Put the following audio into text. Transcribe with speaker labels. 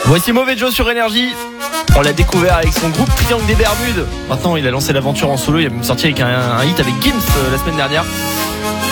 Speaker 1: Voici Mauvais Joe sur Énergie. On l'a découvert avec son groupe Triangle des Bermudes. Maintenant il a lancé l'aventure en solo. Il a même sorti avec un hit avec Gims la semaine dernière.